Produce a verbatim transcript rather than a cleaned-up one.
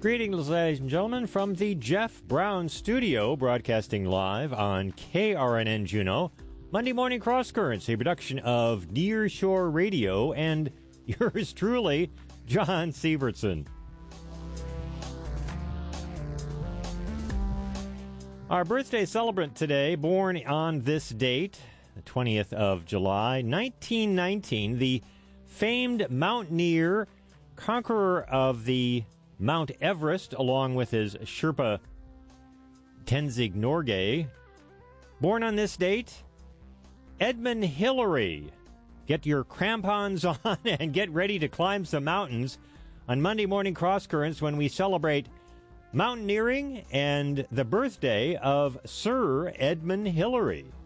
Greetings, ladies and gentlemen, from the Jeff Brown Studio, broadcasting live on K R N N Juneau. Monday Morning Cross Currents, a production of Near Shore Radio, and yours truly, John Sievertson. Our birthday celebrant today, born on this date, the twentieth of July, nineteen nineteen, the famed mountaineer, conqueror of the Mount Everest, along with his Sherpa Tenzing Norgay. Born on this date, Edmund Hillary. Get your crampons on and get ready to climb some mountains on Monday Morning Cross Currents when we celebrate mountaineering and the birthday of Sir Edmund Hillary.